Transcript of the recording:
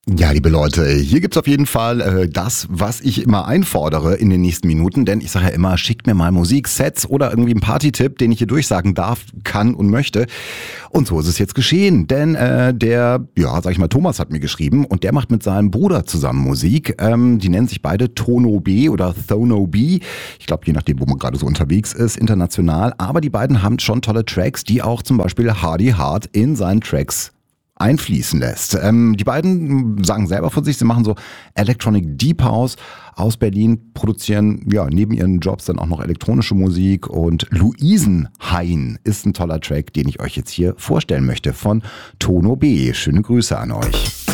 Ja, liebe Leute, hier gibt's auf jeden Fall das, was ich immer einfordere in den nächsten Minuten, denn ich sage ja immer, schickt mir mal Musik, Sets oder irgendwie einen Partytipp, den ich hier durchsagen darf, kann und möchte. Und so ist es jetzt geschehen, denn Thomas hat mir geschrieben und der macht mit seinem Bruder zusammen Musik. Die nennen sich beide Tono B oder Thono B. Ich glaube, je nachdem, wo man gerade so unterwegs ist, international. Aber die beiden haben schon tolle Tracks, die auch zum Beispiel Hardy Heart in seinen Tracks einfließen lässt. Die beiden sagen selber von sich, sie machen so Electronic Deep House aus Berlin, produzieren neben ihren Jobs dann auch noch elektronische Musik und Luisenhain ist ein toller Track, den ich euch jetzt hier vorstellen möchte von Tono B. Schöne Grüße an euch.